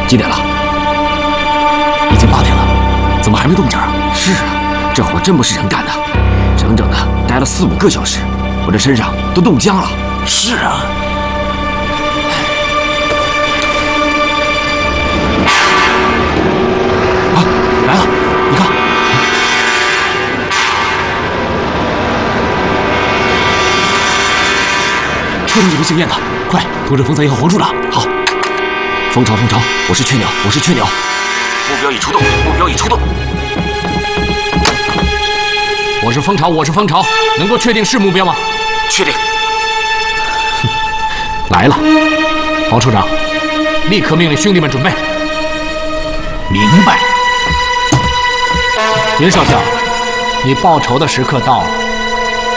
几点了？已经8点了，怎么还没动静啊？是啊，这活真不是人干的，整整的待了4、5个小时，我这身上都冻僵了。是啊。啊，来了，你看。确定这个姓燕的，快通知风31号黄处长。好。蜂巢，我是雀鸟，目标已出动， 我是蜂巢，能够确定是目标吗？ 确定。 来了，黄处长，立刻命令兄弟们准备。 明白。 云少校，你报仇的时刻到了。